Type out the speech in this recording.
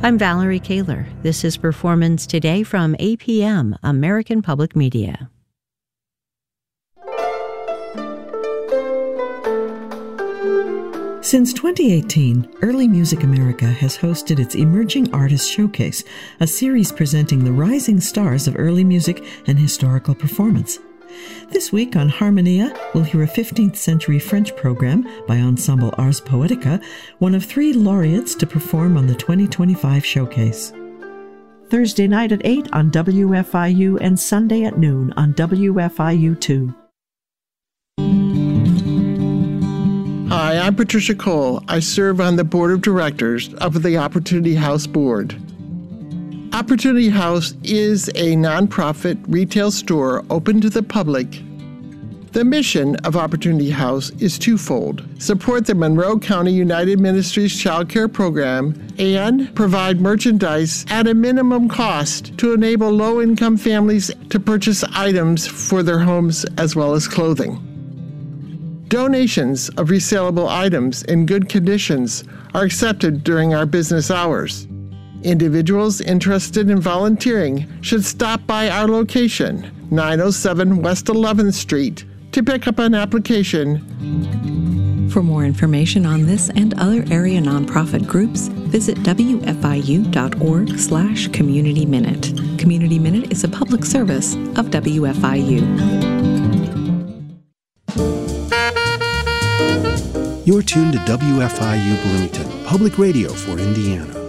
I'm Valerie Kaler. This is Performance Today from APM, American Public Media. Since 2018, Early Music America has hosted its Emerging Artists Showcase, a series presenting the rising stars of early music and historical performance. This week on Harmonia, we'll hear a 15th century French program by Ensemble Ars Poetica, one of 3 laureates to perform on the 2025 showcase. Thursday night at 8 on WFIU and Sunday at noon on WFIU2. Hi, I'm Patricia Cole. I serve on the board of directors of the Opportunity House Board. Opportunity House is a nonprofit retail store open to the public. The mission of Opportunity House is twofold: support the Monroe County United Ministries Child Care Program and provide merchandise at a minimum cost to enable low-income families to purchase items for their homes as well as clothing. Donations of resaleable items in good conditions are accepted during our business hours. Individuals interested in volunteering should stop by our location, 907 West 11th Street, to pick up an application. For more information on this and other area nonprofit groups, visit wfiu.org/Community Minute. Community Minute is a public service of WFIU. You're tuned to WFIU Bloomington, public radio for Indiana.